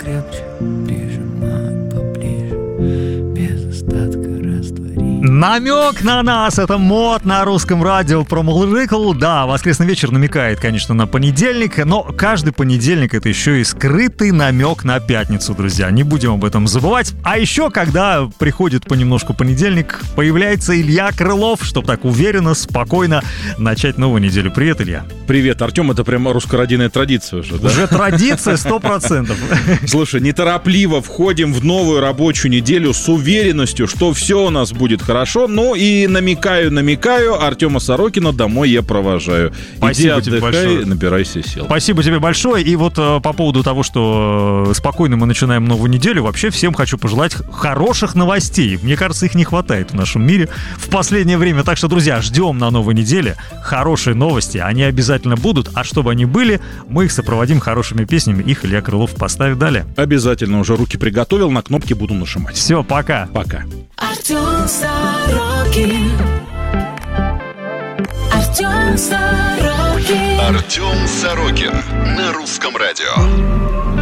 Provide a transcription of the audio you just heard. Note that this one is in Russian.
покрепче, прижимаю поближе, без остатка растворить. Намек на нас, это мод на русском радио про мурлыкал. Да, воскресный вечер намекает, конечно, на понедельник, но каждый понедельник это еще и скрытый намек на пятницу, друзья. Не будем об этом забывать. А еще, когда приходит понемножку понедельник, появляется Илья Крылов, чтобы так уверенно, спокойно начать новую неделю. Привет, Илья. Привет, Артем, это прямо русскородинная традиция уже, да? Уже традиция 100%. Слушай, неторопливо входим в новую рабочую неделю с уверенностью, что все у нас будет хорошо. Ну и намекаю, Артема Сорокина домой я провожаю. Спасибо Иди тебе отдыхай, большое. набирайся сил. Спасибо тебе большое. И вот по поводу того, что спокойно мы начинаем новую неделю, вообще всем хочу пожелать хороших новостей. Мне кажется, их не хватает в нашем мире в последнее время. Так что, друзья, ждем на новой неделе хорошие новости. Они обязательно будут. А чтобы они были, мы их сопроводим хорошими песнями. Их Илья Крылов поставит далее. Обязательно уже руки приготовил, на кнопки буду нажимать. Все, пока. Пока. Артем Сорокин. Артем Сорокин. Артем Сорокин на русском радио.